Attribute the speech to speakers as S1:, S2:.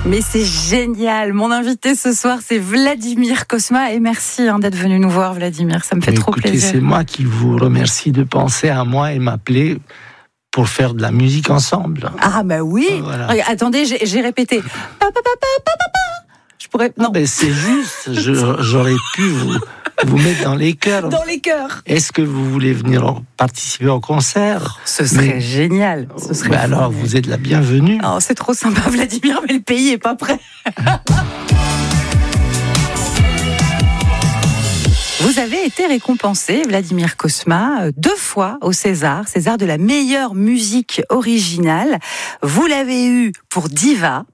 S1: Mais c'est génial. Mon invité ce soir, c'est Vladimir Cosma. Et merci d'être venu nous voir, Vladimir. Ça me fait trop plaisir.
S2: C'est moi qui vous remercie de penser à moi et m'appeler pour faire de la musique ensemble.
S1: Ah bah oui.
S2: Voilà.
S1: Attendez, j'ai répété. Je pourrais. Non.
S2: C'est juste. J'aurais pu vous mettre dans les chœurs.
S1: Dans les chœurs.
S2: Est-ce que vous voulez venir participer au concert?
S1: Ce serait génial. Ce serait
S2: alors, vous êtes la bienvenue.
S1: Oh, c'est trop sympa, Vladimir, mais le pays est pas prêt. Vous avez été récompensé, Vladimir Cosma, 2 fois au César de la meilleure musique originale. Vous l'avez eu pour Diva,